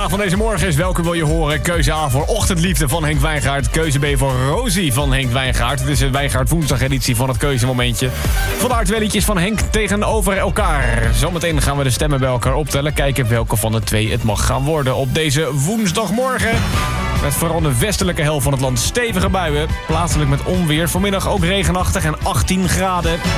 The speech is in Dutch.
vraag van deze morgen is: welke wil je horen? Keuze A voor Ochtendliefde van Henk Wijngaard. Keuze B voor Rosie van Henk Wijngaard. Het is een Wijngaard woensdag-editie van het keuzemomentje. Vandaar twee liedjes van Henk tegenover elkaar. Zometeen gaan we de stemmen bij elkaar optellen. Kijken welke van de twee het mag gaan worden op deze woensdagmorgen. Met vooral de westelijke helft van het land stevige buien. Plaatselijk met onweer. Vanmiddag ook regenachtig en 18 graden.